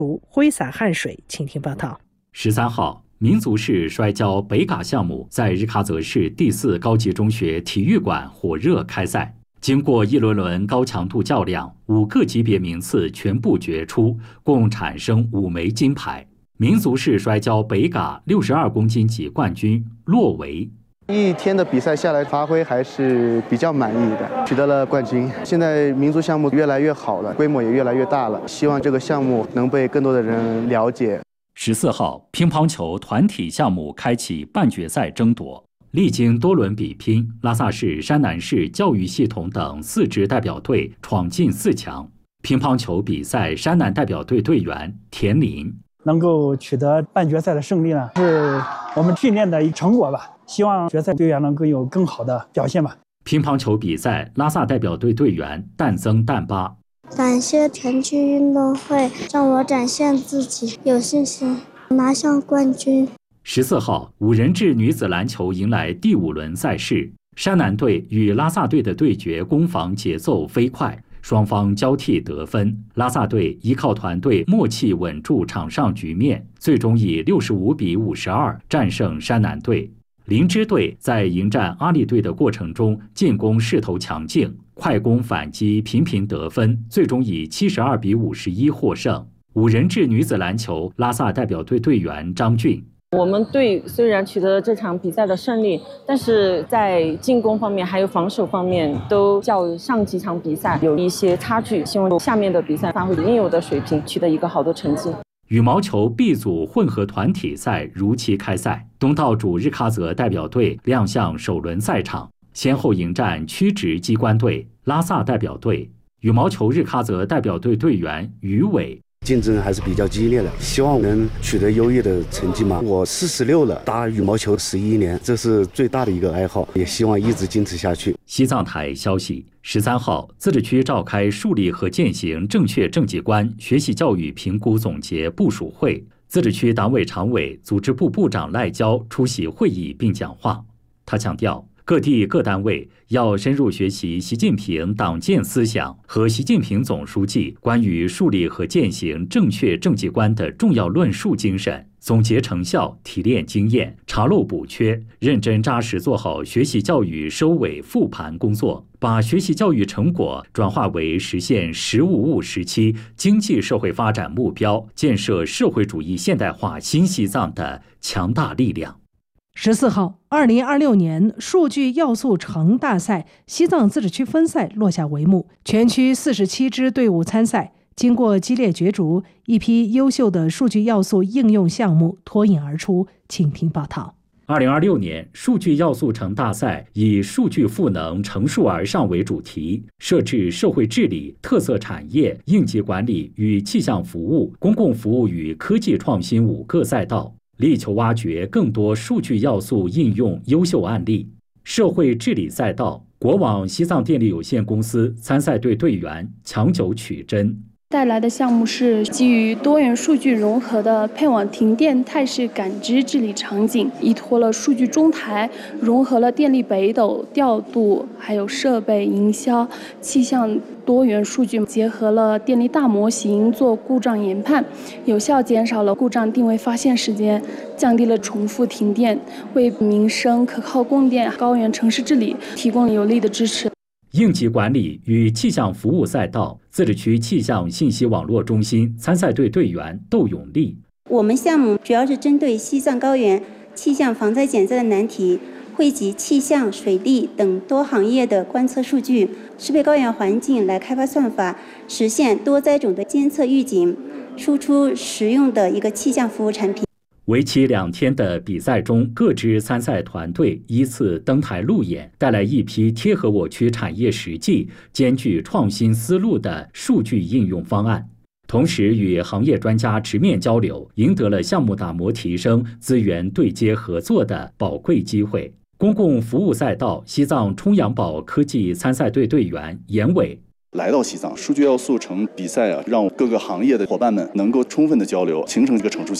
挥洒汗水。请听报道。 13号，民族式摔跤北嘎项目在日喀则市第4高级中学体育馆火热开赛。经过一轮轮高强度较量，5个级别名次全部决出，共产生5枚金牌。民族式摔跤北嘎62公斤级冠军骆维。 一天的比赛下来，发挥还是比较满意的，取得了冠军。现在民族项目越来越好了，规模也越来越大了，希望这个项目能被更多的人了解。 14号，乒乓球团体项目开启半决赛争夺，历经多轮比拼，拉萨市、山南市教育系统等4支代表队闯进4强。乒乓球比赛山南代表队队员田林。 能够取得半决赛的胜利呢，是我们训练的一成果吧。希望决赛队员能够有更好的表现吧。 乒乓球比赛拉萨代表队队员旦增旦巴。 感谢田径运动会，让我展现自己，有信心拿下冠军。 14号，5人制女子篮球迎来第5轮赛事，山南队与拉萨队的对决攻防节奏飞快，双方交替得分。拉萨队依靠团队默契稳住场上局面，最终以65比52战胜山南队。林芝队在迎战阿里队的过程中，进攻势头强劲，快攻反击频频得分，最终以72比51获胜。5人制女子篮球拉萨代表队队员张俊。 我们队虽然取得了这场比赛的胜利，但是在进攻方面还有防守方面都较上几场比赛有一些差距，希望下面的比赛发挥应有的水平，取得一个好的成绩。 羽毛球 B 组混合团体赛如期开赛，东道主日喀则代表队亮相首轮赛场，先后迎战曲直机关队、拉萨代表队。羽毛球日喀则代表队队员于伟。 竞争还是比较激烈的，希望能取得优异的成绩嘛。我46了，打羽毛球11年，这是最大的一个爱好，也希望一直坚持下去。 西藏台消息，13号，自治区召开树立和践行正确政绩观学习教育评估总结部署会，自治区党委常委、组织部部长赖娇出席会议并讲话。他强调，各地各单位要深入学习习近平党建思想和习近平总书记关于树立和践行正确政绩观的重要论述精神，总结成效，提炼经验，查漏补缺，认真扎实做好学习教育收尾复盘工作，把学习教育成果转化为实现“十五五”时期经济社会发展目标、建设社会主义现代化新西藏的强大力量。 14号，2026年数据要素城大赛西藏自治区分赛落下帷幕，全区47支队伍参赛，经过激烈角逐，一批优秀的数据要素应用项目脱颖而出。请听报道。 2026年数据要素城大赛以数据赋能乘数而上为主题，设置社会治理、特色产业、应急管理与气象服务、公共服务与科技创新5个赛道，力求挖掘更多数据要素应用优秀案例。社会治理赛道，国网西藏电力有限公司参赛队队员强九曲珍带来的项目是基于多元数据融合的配网停电态势感知治理场景，依托了数据中台，融合了电力北斗调度，还有设备营销、气象多元数据，结合了电力大模型做故障研判，有效减少了故障定位发现时间，降低了重复停电，为民生可靠供电、高原城市治理提供了有力的支持。 应急管理与气象服务赛道，自治区气象信息网络中心参赛队队员窦永利。 我们项目主要是针对西藏高原气象防灾减灾的难题，汇集气象、水利等多行业的观测数据，适配高原环境来开发算法，实现多灾种的监测预警，输出实用的一个气象服务产品。 为期2天的比赛中，各支参赛团队依次登台路演，带来一批贴合我区产业实际、兼具创新思路的数据应用方案，同时与行业专家直面交流，赢得了项目打磨提升、资源对接合作的宝贵机会。公共服务赛道，西藏冲阳宝科技参赛队队员严伟。 来到西藏数据要素城比赛让各个行业的伙伴们能够充分的交流，形成一个乘数效应。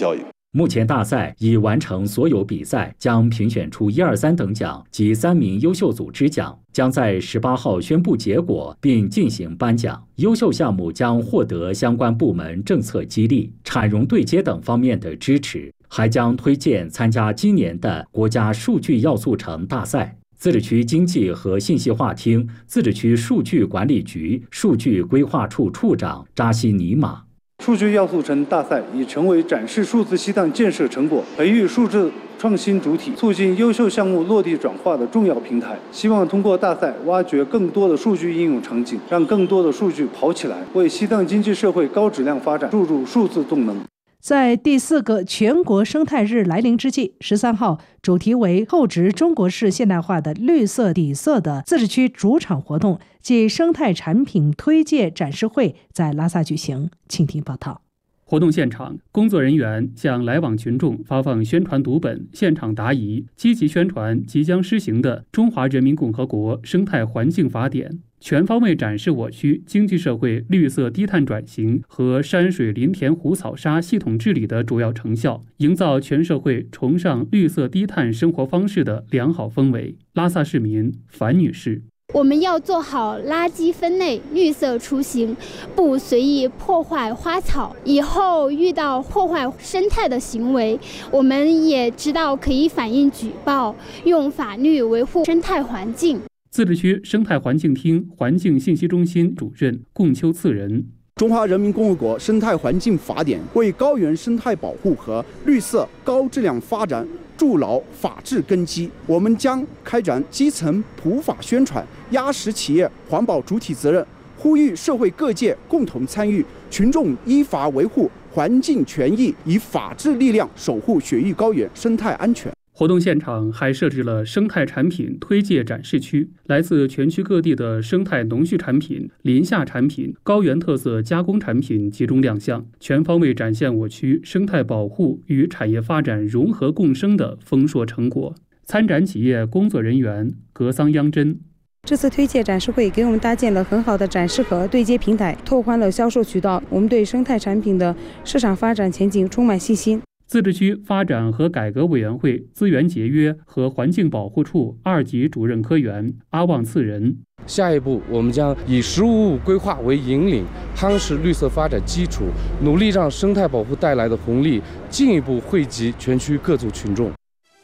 目前大赛已完成所有比赛，将评选出1、2、3等奖及3名优秀组织奖，将在18号宣布结果并进行颁奖。优秀项目将获得相关部门政策激励、产融对接等方面的支持，还将推荐参加今年的国家数据要素城大赛。自治区经济和信息化厅自治区数据管理局数据规划处处长扎西尼马。 数据要素城大赛已成为展示数字西藏建设成果、培育数字创新主体、促进优秀项目落地转化的重要平台。希望通过大赛挖掘更多的数据应用场景，让更多的数据跑起来，为西藏经济社会高质量发展注入数字动能。 在第4个全国生态日来临之际，13号主题为厚植中国式现代化的绿色底色的自治区主场活动暨生态产品推介展示会在拉萨举行。请听报道。 活动现场，工作人员向来往群众发放宣传读本，现场答疑，积极宣传即将施行的《中华人民共和国生态环境法典》，全方位展示我区经济社会绿色低碳转型和山水林田湖草沙系统治理的主要成效，营造全社会崇尚绿色低碳生活方式的良好氛围。拉萨市民樊女士： 我们要做好垃圾分类、绿色出行，不随意破坏花草。以后遇到破坏生态的行为，我们也知道可以反映举报，用法律维护生态环境。 自治区生态环境厅环境信息中心主任贡秋次仁： 中华人民共和国生态环境法典为高原生态保护和绿色高质量发展筑牢法治根基。我们将开展基层普法宣传，压实企业环保主体责任，呼吁社会各界共同参与，群众依法维护环境权益，以法治力量守护雪域高原生态安全。 活动现场还设置了生态产品推介展示区，来自全区各地的生态农畜产品、林下产品、高原特色加工产品集中亮相，全方位展现我区生态保护与产业发展融合共生的丰硕成果。参展企业工作人员格桑央真： 这次推介展示会给我们搭建了很好的展示和对接平台，拓宽了销售渠道，我们对生态产品的市场发展前景充满信心。 自治区发展和改革委员会资源节约和环境保护处2级主任科员阿旺次仁： 下一步，我们将以15+5规划为引领，夯实绿色发展基础，努力让生态保护带来的红利进一步惠及全区各族群众。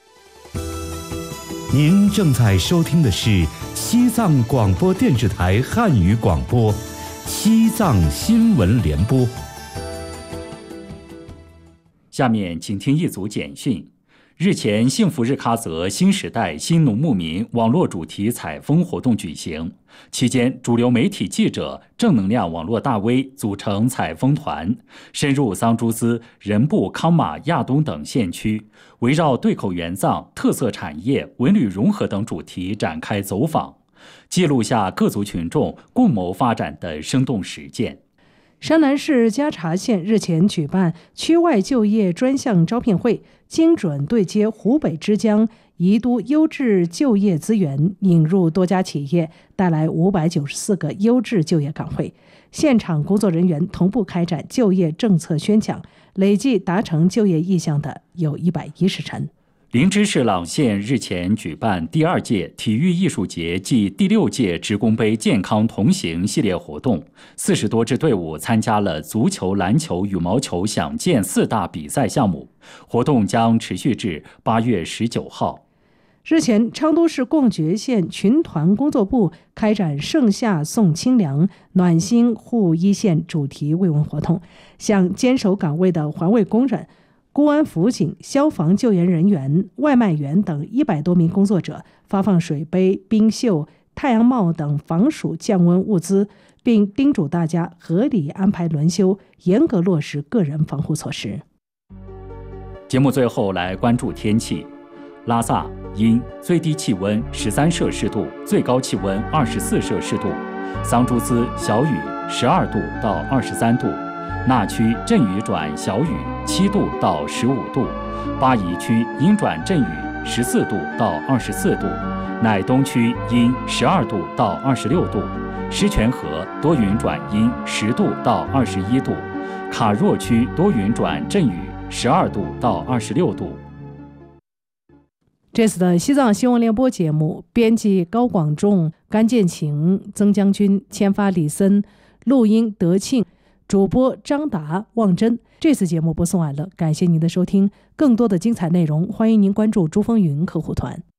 您正在收听的是西藏广播电视台汉语广播，西藏新闻联播。 下面请听一组简讯。日前，幸福日喀则新时代新农牧民网络主题采风活动举行，期间主流媒体记者、正能量网络大 V 组成采风团，深入桑珠孜、仁布、康玛、亚东等县区，围绕对口援藏、特色产业、文旅融合等主题展开走访，记录下各族群众共谋发展的生动实践。 山南市加查县日前举办区外就业专项招聘会，精准对接湖北之江宜都优质就业资源，引入多家企业，带来594个优质就业岗位。现场工作人员同步开展就业政策宣讲，累计达成就业意向的有110人。 林芝市朗县日前举办第2届体育艺术节暨第6届职工杯健康同行系列活动，40多支队伍参加了足球、篮球、羽毛球、响剑4大比赛项目。活动将持续至8月19号。 日前，昌都市贡觉县群团工作部开展盛夏送清凉、暖心护一线主题慰问活动，向坚守岗位的环卫工人、公安辅警、消防救援人员、外卖员等100多名工作者发放水杯、冰袖、太阳帽等防暑降温物资，并叮嘱大家合理安排轮休，严格落实个人防护措施。 节目最后来关注天气。拉萨阴，最低气温13摄氏度，最高气温24摄氏度；桑珠孜小雨12度到23度；那区阵雨转小雨7度到15度；巴宜区阴转阵雨14度到24度；乃东区阴12度到26度；狮泉河多云转阴10度到21度；卡若区多云转阵雨 12度到26度。 这次的西藏新闻联播节目，编辑高广仲、甘建晴、曾将军，签发李森，录音德庆，主播张达、望真。这次节目播送完了，感谢您的收听。更多的精彩内容，欢迎您关注珠峰云客户团。